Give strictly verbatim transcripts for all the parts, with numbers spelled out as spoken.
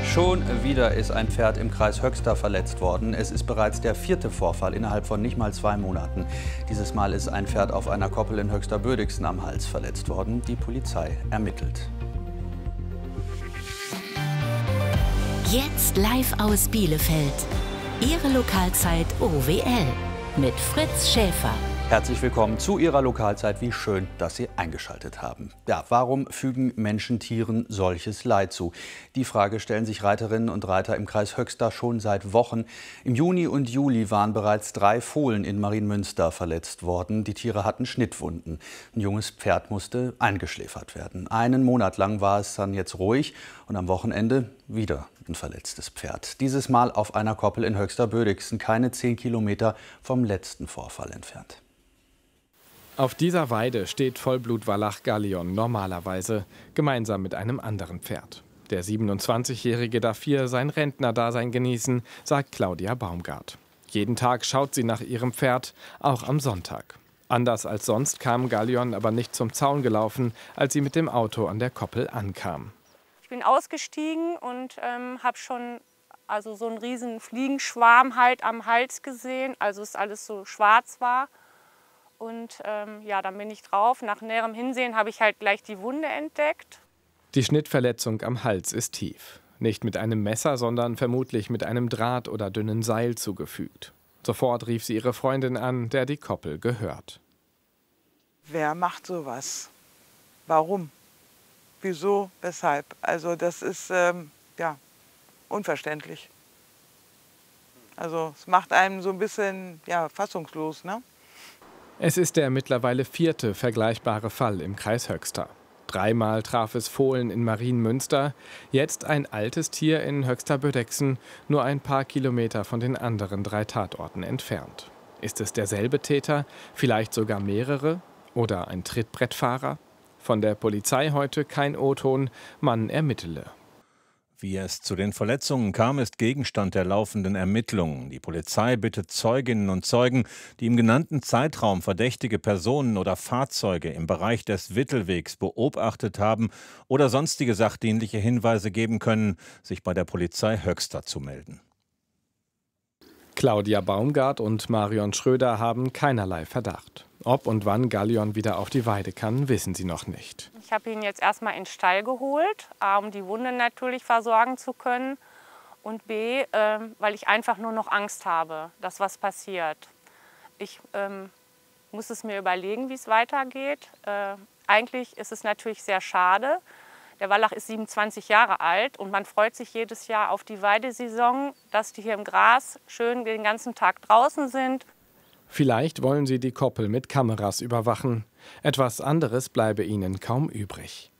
Schon wieder ist ein Pferd im Kreis Höxter verletzt worden. Es ist bereits der vierte Vorfall innerhalb von nicht mal zwei Monaten. Dieses Mal ist ein Pferd auf einer Koppel in Höxter-Bödigsen am Hals verletzt worden. Die Polizei ermittelt. Jetzt live aus Bielefeld. Ihre Lokalzeit O W L mit Fritz Schäfer. Herzlich willkommen zu Ihrer Lokalzeit. Wie schön, dass Sie eingeschaltet haben. Ja, warum fügen Menschen Tieren solches Leid zu? Die Frage stellen sich Reiterinnen und Reiter im Kreis Höxter schon seit Wochen. Im Juni und Juli waren bereits drei Fohlen in Marienmünster verletzt worden. Die Tiere hatten Schnittwunden. Ein junges Pferd musste eingeschläfert werden. Einen Monat lang war es dann jetzt ruhig und am Wochenende wieder ein verletztes Pferd. Dieses Mal auf einer Koppel in Höxter-Bödigsen, keine zehn Kilometer vom letzten Vorfall entfernt. Auf dieser Weide steht Vollblut-Wallach Gallion normalerweise, gemeinsam mit einem anderen Pferd. Der siebenundzwanzigjährige darf hier sein Rentnerdasein genießen, sagt Claudia Baumgart. Jeden Tag schaut sie nach ihrem Pferd, auch am Sonntag. Anders als sonst kam Gallion aber nicht zum Zaun gelaufen, als sie mit dem Auto an der Koppel ankam. Ich bin ausgestiegen und ähm, habe schon also so einen riesen Fliegenschwarm halt am Hals gesehen, also es alles so schwarz war. Und ähm, ja, dann bin ich drauf. Nach näherem Hinsehen habe ich halt gleich die Wunde entdeckt. Die Schnittverletzung am Hals ist tief. Nicht mit einem Messer, sondern vermutlich mit einem Draht oder dünnen Seil zugefügt. Sofort rief sie ihre Freundin an, der die Koppel gehört. Wer macht sowas? Warum? Wieso? Weshalb? Also das ist ähm, ja, unverständlich. Also es macht einen so ein bisschen ja, fassungslos, ne? Es ist der mittlerweile vierte vergleichbare Fall im Kreis Höxter. Dreimal traf es Fohlen in Marienmünster, jetzt ein altes Tier in Höxter-Bödigsen, nur ein paar Kilometer von den anderen drei Tatorten entfernt. Ist es derselbe Täter, vielleicht sogar mehrere oder ein Trittbrettfahrer? Von der Polizei heute kein O-Ton, man ermittele. Wie es zu den Verletzungen kam, ist Gegenstand der laufenden Ermittlungen. Die Polizei bittet Zeuginnen und Zeugen, die im genannten Zeitraum verdächtige Personen oder Fahrzeuge im Bereich des Wittelwegs beobachtet haben oder sonstige sachdienliche Hinweise geben können, sich bei der Polizei Höxter zu melden. Claudia Baumgart und Marion Schröder haben keinerlei Verdacht. Ob und wann Gallion wieder auf die Weide kann, wissen sie noch nicht. Ich habe ihn jetzt erstmal in den Stall geholt, A, um die Wunde natürlich versorgen zu können und B, äh, weil ich einfach nur noch Angst habe, dass was passiert. Ich ähm, muss es mir überlegen, wie es weitergeht. Äh, eigentlich ist es natürlich sehr schade. Der Wallach ist siebenundzwanzig Jahre alt und man freut sich jedes Jahr auf die Weidesaison, dass die hier im Gras schön den ganzen Tag draußen sind. Vielleicht wollen sie die Koppel mit Kameras überwachen. Etwas anderes bleibe ihnen kaum übrig.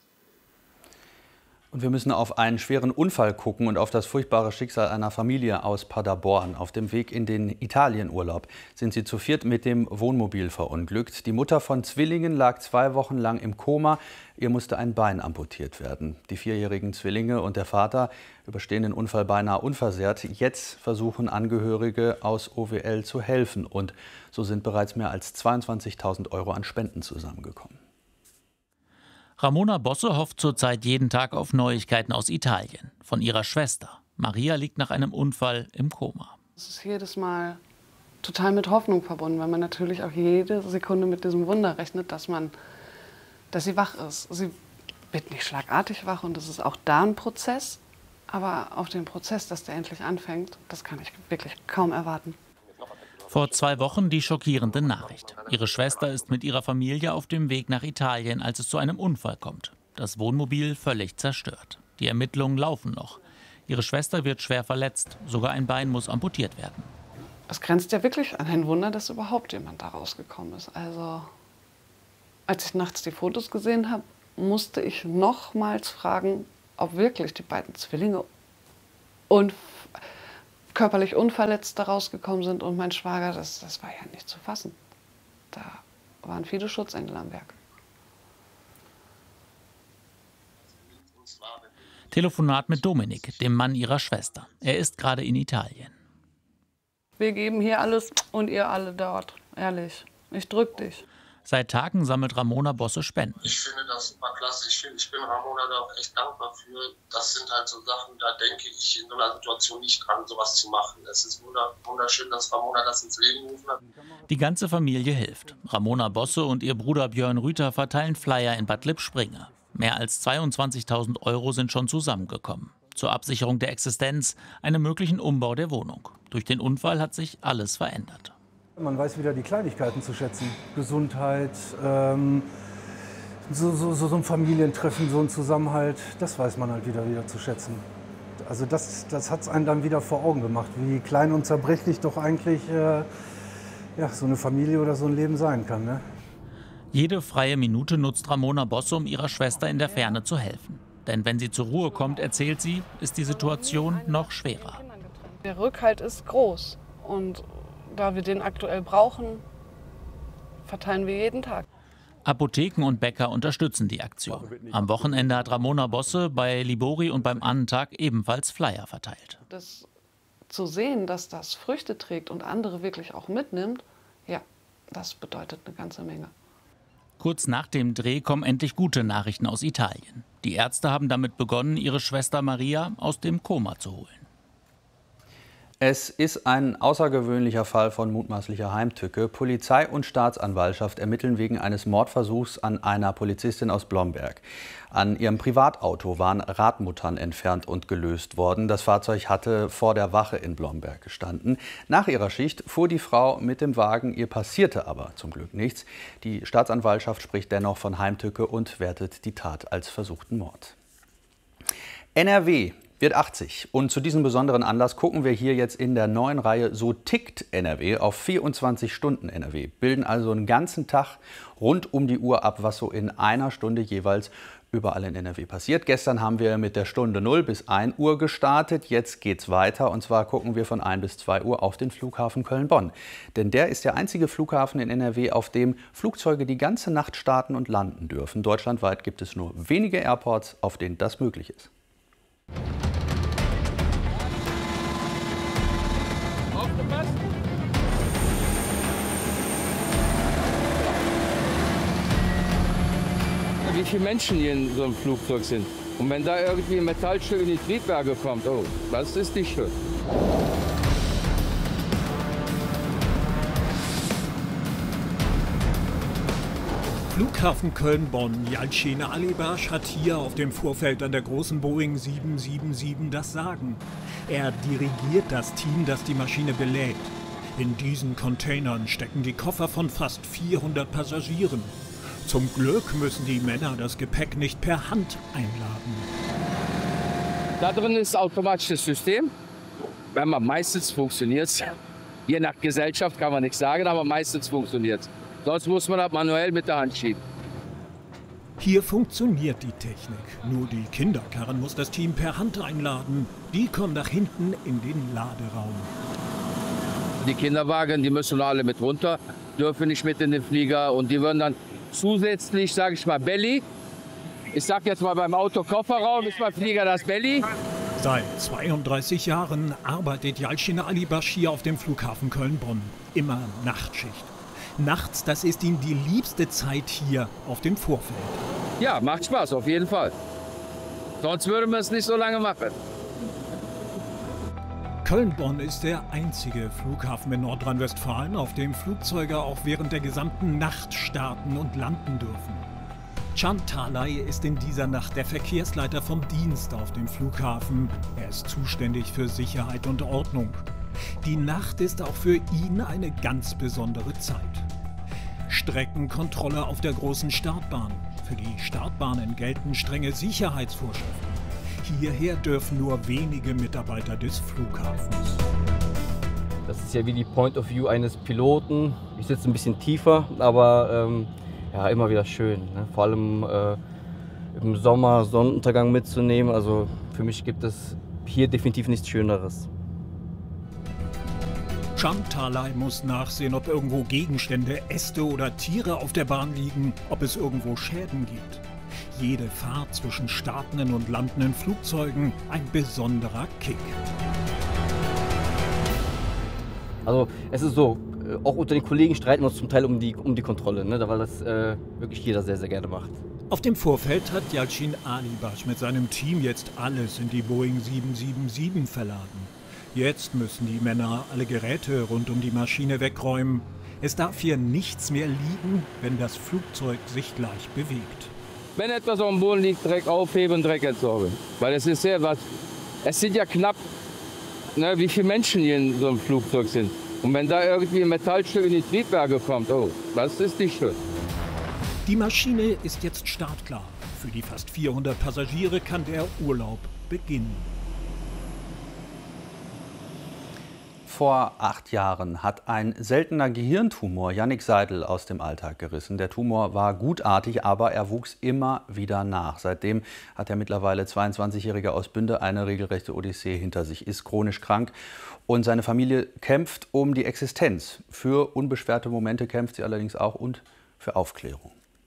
Und wir müssen auf einen schweren Unfall gucken und auf das furchtbare Schicksal einer Familie aus Paderborn. Auf dem Weg in den Italienurlaub sind sie zu viert mit dem Wohnmobil verunglückt. Die Mutter von Zwillingen lag zwei Wochen lang im Koma. Ihr musste ein Bein amputiert werden. Die vierjährigen Zwillinge und der Vater überstehen den Unfall beinahe unversehrt. Jetzt versuchen Angehörige aus O W L zu helfen. Und so sind bereits mehr als zweiundzwanzigtausend Euro an Spenden zusammengekommen. Ramona Bosse hofft zurzeit jeden Tag auf Neuigkeiten aus Italien. Von ihrer Schwester. Maria liegt nach einem Unfall im Koma. Es ist jedes Mal total mit Hoffnung verbunden, weil man natürlich auch jede Sekunde mit diesem Wunder rechnet, dass, man, dass sie wach ist. Sie wird nicht schlagartig wach und es ist auch da ein Prozess. Aber auf den Prozess, dass der endlich anfängt, das kann ich wirklich kaum erwarten. Vor zwei Wochen die schockierende Nachricht. Ihre Schwester ist mit ihrer Familie auf dem Weg nach Italien, als es zu einem Unfall kommt. Das Wohnmobil völlig zerstört. Die Ermittlungen laufen noch. Ihre Schwester wird schwer verletzt. Sogar ein Bein muss amputiert werden. Es grenzt ja wirklich an ein Wunder, dass überhaupt jemand da rausgekommen ist. Also, als ich nachts die Fotos gesehen habe, musste ich nochmals fragen, ob wirklich die beiden Zwillinge und körperlich unverletzt da rausgekommen sind und mein Schwager, das, das war ja nicht zu fassen. Da waren viele Schutzengel am Werk. Telefonat mit Dominik, dem Mann ihrer Schwester. Er ist gerade in Italien. Wir geben hier alles und ihr alle dort. Ehrlich, ich drück dich. Seit Tagen sammelt Ramona Bosse Spenden. Ich finde das super klasse. Ich, find, ich bin Ramona da auch echt dankbar für. Das sind halt so Sachen, da denke ich in so einer Situation nicht dran, sowas zu machen. Es ist wunderschön, dass Ramona das ins Leben gerufen hat. Die ganze Familie hilft. Ramona Bosse und ihr Bruder Björn Rüther verteilen Flyer in Bad Lippspringe. Mehr als zweiundzwanzigtausend Euro sind schon zusammengekommen. Zur Absicherung der Existenz, einem möglichen Umbau der Wohnung. Durch den Unfall hat sich alles verändert. Man weiß wieder die Kleinigkeiten zu schätzen. Gesundheit, ähm, so, so, so ein Familientreffen, so ein Zusammenhalt, das weiß man halt wieder, wieder zu schätzen. Also das, das hat es einem dann wieder vor Augen gemacht, wie klein und zerbrechlich doch eigentlich äh, ja, so eine Familie oder so ein Leben sein kann. Ne? Jede freie Minute nutzt Ramona Bosse, um ihrer Schwester in der Ferne zu helfen. Denn wenn sie zur Ruhe kommt, erzählt sie, ist die Situation noch schwerer. Der Rückhalt ist groß und da wir den aktuell brauchen, verteilen wir jeden Tag. Apotheken und Bäcker unterstützen die Aktion. Am Wochenende hat Ramona Bosse bei Libori und beim Annentag ebenfalls Flyer verteilt. Das zu sehen, dass das Früchte trägt und andere wirklich auch mitnimmt, ja, das bedeutet eine ganze Menge. Kurz nach dem Dreh kommen endlich gute Nachrichten aus Italien. Die Ärzte haben damit begonnen, ihre Schwester Maria aus dem Koma zu holen. Es ist ein außergewöhnlicher Fall von mutmaßlicher Heimtücke. Polizei und Staatsanwaltschaft ermitteln wegen eines Mordversuchs an einer Polizistin aus Blomberg. An ihrem Privatauto waren Radmuttern entfernt und gelöst worden. Das Fahrzeug hatte vor der Wache in Blomberg gestanden. Nach ihrer Schicht fuhr die Frau mit dem Wagen. Ihr passierte aber zum Glück nichts. Die Staatsanwaltschaft spricht dennoch von Heimtücke und wertet die Tat als versuchten Mord. N R W wird achtzig. Und zu diesem besonderen Anlass gucken wir hier jetzt in der neuen Reihe So tickt N R W auf vierundzwanzig Stunden N R W. Bilden also einen ganzen Tag rund um die Uhr ab, was so in einer Stunde jeweils überall in N R W passiert. Gestern haben wir mit der Stunde null bis ein Uhr gestartet. Jetzt geht's weiter. Und zwar gucken wir von ein bis zwei Uhr auf den Flughafen Köln-Bonn. Denn der ist der einzige Flughafen in N R W, auf dem Flugzeuge die ganze Nacht starten und landen dürfen. Deutschlandweit gibt es nur wenige Airports, auf denen das möglich ist. Wie viele Menschen hier in so einem Flugzeug sind. Und wenn da irgendwie ein Metallstück in die Triebwerke kommt, oh, das ist nicht schön. Flughafen Köln-Bonn. Yalcin Alibash hat hier auf dem Vorfeld an der großen Boeing sieben sieben sieben das Sagen. Er dirigiert das Team, das die Maschine belädt. In diesen Containern stecken die Koffer von fast vierhundert Passagieren. Zum Glück müssen die Männer das Gepäck nicht per Hand einladen. Da drin ist automatisches System. Wenn man meistens funktioniert es. Je nach Gesellschaft kann man nichts sagen, aber meistens funktioniert es. Sonst muss man das manuell mit der Hand schieben. Hier funktioniert die Technik. Nur die Kinderkarren muss das Team per Hand einladen. Die kommen nach hinten in den Laderaum. Die Kinderwagen, die müssen alle mit runter, dürfen nicht mit in den Flieger. Und die würden dann zusätzlich, sage ich mal, Belly. Ich sag jetzt mal, beim Auto Kofferraum ist beim Flieger das Belly. Seit zweiunddreißig Jahren arbeitet Yalcin Alibash hier auf dem Flughafen Köln-Bonn. Immer Nachtschicht. Nachts, das ist ihm die liebste Zeit hier auf dem Vorfeld. Ja, macht Spaß, auf jeden Fall. Sonst würden wir es nicht so lange machen. Köln-Bonn ist der einzige Flughafen in Nordrhein-Westfalen, auf dem Flugzeuge auch während der gesamten Nacht starten und landen dürfen. Can Talay ist in dieser Nacht der Verkehrsleiter vom Dienst auf dem Flughafen. Er ist zuständig für Sicherheit und Ordnung. Die Nacht ist auch für ihn eine ganz besondere Zeit. Streckenkontrolle auf der großen Startbahn. Für die Startbahnen gelten strenge Sicherheitsvorschriften. Hierher dürfen nur wenige Mitarbeiter des Flughafens. Das ist ja wie die Point of View eines Piloten. Ich sitze ein bisschen tiefer, aber ähm, ja, immer wieder schön. Ne? Vor allem äh, im Sommer Sonnenuntergang mitzunehmen. Also für mich gibt es hier definitiv nichts Schöneres. Can Talay muss nachsehen, ob irgendwo Gegenstände, Äste oder Tiere auf der Bahn liegen, ob es irgendwo Schäden gibt. Jede Fahrt zwischen startenden und landenden Flugzeugen ein besonderer Kick. Also es ist so, auch unter den Kollegen streiten wir uns zum Teil um die, um die Kontrolle, ne? Weil das äh, wirklich jeder sehr, sehr gerne macht. Auf dem Vorfeld hat Yalcin Alibash mit seinem Team jetzt alles in die Boeing sieben sieben sieben verladen. Jetzt müssen die Männer alle Geräte rund um die Maschine wegräumen. Es darf hier nichts mehr liegen, wenn das Flugzeug sich gleich bewegt. Wenn etwas auf dem Boden liegt, Dreck aufheben, Dreck entsorgen. Weil es ist sehr was. Es sind ja knapp, ne, wie viele Menschen hier in so einem Flugzeug sind. Und wenn da irgendwie ein Metallstück in die Triebwerke kommt, oh, das ist nicht schön. Die Maschine ist jetzt startklar. Für die fast vierhundert Passagiere kann der Urlaub beginnen. Vor acht Jahren hat ein seltener Gehirntumor Jannik Seidel aus dem Alltag gerissen. Der Tumor war gutartig, aber er wuchs immer wieder nach. Seitdem hat der mittlerweile zweiundzwanzigjährige aus Bünde eine regelrechte Odyssee hinter sich, ist chronisch krank und seine Familie kämpft um die Existenz. Für unbeschwerte Momente kämpft sie allerdings auch und für Aufklärung.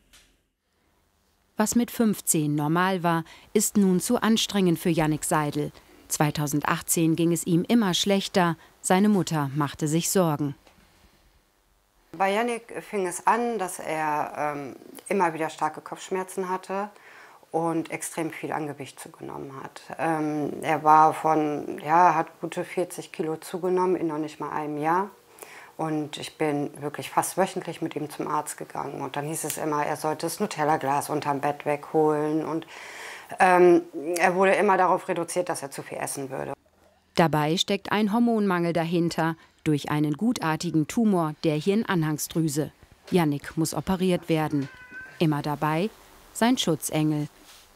Was mit fünfzehn normal war, ist nun zu anstrengend für Jannik Seidel. zweitausendachtzehn ging es ihm immer schlechter. Seine Mutter machte sich Sorgen. Bei Jannik fing es an, dass er ähm, immer wieder starke Kopfschmerzen hatte und extrem viel an Gewicht zugenommen hat. Ähm, er war von, ja, hat gute vierzig Kilo zugenommen in noch nicht mal einem Jahr. Und ich bin wirklich fast wöchentlich mit ihm zum Arzt gegangen. Und dann hieß es immer, er sollte das Nutella-Glas unterm Bett wegholen. Und ähm, er wurde immer darauf reduziert, dass er zu viel essen würde. Dabei steckt ein Hormonmangel dahinter, durch einen gutartigen Tumor der Hirnanhangsdrüse. Jannik muss operiert werden. Immer dabei sein Schutzengel.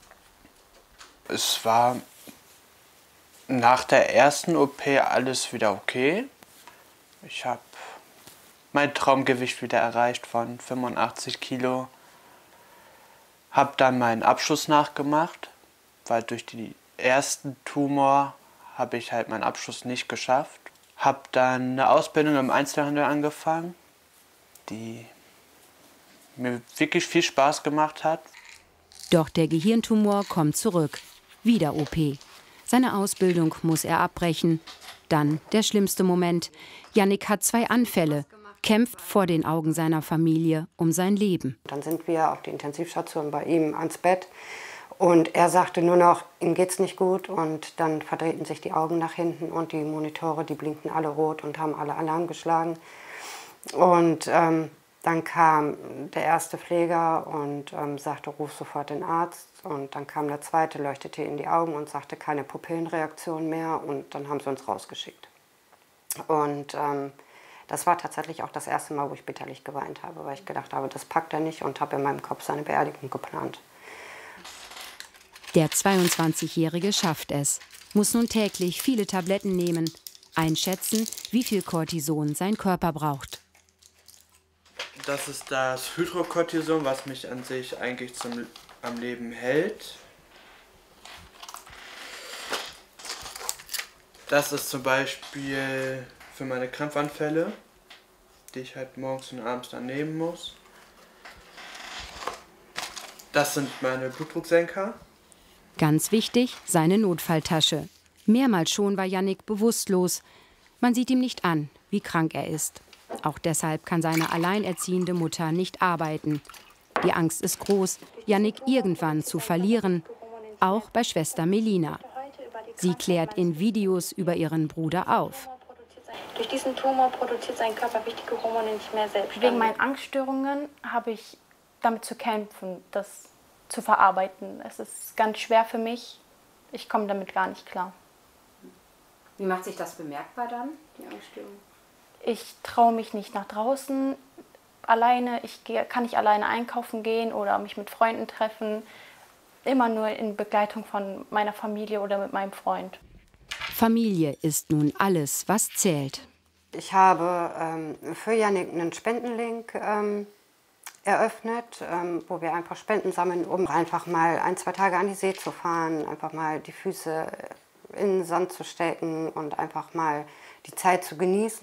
Es war nach der ersten O P alles wieder okay. Ich habe mein Traumgewicht wieder erreicht von fünfundachtzig Kilo. Habe dann meinen Abschluss nachgemacht, weil durch den ersten Tumor habe ich halt meinen Abschluss nicht geschafft. Habe dann eine Ausbildung im Einzelhandel angefangen, die mir wirklich viel Spaß gemacht hat. Doch der Gehirntumor kommt zurück. Wieder O P. Seine Ausbildung muss er abbrechen. Dann der schlimmste Moment. Jannik hat zwei Anfälle, kämpft vor den Augen seiner Familie um sein Leben. Dann sind wir auf die Intensivstation bei ihm ans Bett. Und er sagte nur noch, ihm geht's nicht gut. Und dann verdrehten sich die Augen nach hinten und die Monitore, die blinkten alle rot und haben alle Alarm geschlagen. Und ähm, dann kam der erste Pfleger und ähm, sagte, ruf sofort den Arzt. Und dann kam der zweite, leuchtete in die Augen und sagte, keine Pupillenreaktion mehr. Und dann haben sie uns rausgeschickt. Und ähm, das war tatsächlich auch das erste Mal, wo ich bitterlich geweint habe, weil ich gedacht habe, das packt er nicht und habe in meinem Kopf seine Beerdigung geplant. Der zweiundzwanzigjährige schafft es, muss nun täglich viele Tabletten nehmen, einschätzen, wie viel Cortison sein Körper braucht. Das ist das Hydrocortison, was mich an sich eigentlich zum, am Leben hält. Das ist zum Beispiel für meine Krampfanfälle, die ich halt morgens und abends dann nehmen muss. Das sind meine Blutdrucksenker. Ganz wichtig, seine Notfalltasche. Mehrmals schon war Jannik bewusstlos. Man sieht ihm nicht an, wie krank er ist. Auch deshalb kann seine alleinerziehende Mutter nicht arbeiten. Die Angst ist groß, Jannik irgendwann zu verlieren. Auch bei Schwester Melina. Sie klärt in Videos über ihren Bruder auf. Durch diesen Tumor produziert sein Körper wichtige Hormone nicht mehr selbst. Wegen meinen Angststörungen habe ich damit zu kämpfen, das zu verarbeiten. Es ist ganz schwer für mich. Ich komme damit gar nicht klar. Wie macht sich das bemerkbar dann, die Angststörung? Ich traue mich nicht nach draußen alleine. Ich kann nicht alleine einkaufen gehen oder mich mit Freunden treffen. Immer nur in Begleitung von meiner Familie oder mit meinem Freund. Familie ist nun alles, was zählt. Ich habe ähm, für Jannik einen Spendenlink ähm, eröffnet, ähm, wo wir einfach Spenden sammeln, um einfach mal ein, zwei Tage an die See zu fahren, einfach mal die Füße in den Sand zu stecken und einfach mal die Zeit zu genießen.